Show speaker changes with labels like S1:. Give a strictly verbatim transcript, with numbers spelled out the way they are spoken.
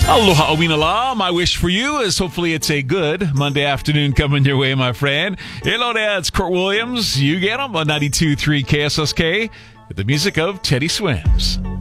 S1: Aloha Awinala. My wish for you is hopefully it's a good Monday afternoon coming your way, my friend. Hello there, it's Kurt Williams. You get him on ninety-two point three K S S K with the music of Teddy Swims.